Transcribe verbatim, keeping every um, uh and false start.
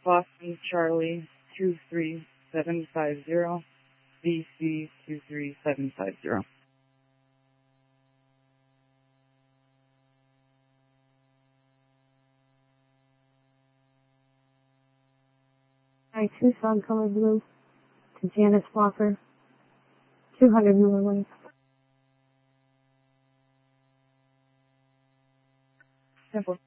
Boston Charlie two three seven five zero, B C two three seven five zero. Hi, Tucson Color Blue to Janice Walker, two hundred Miller Lane. Simple.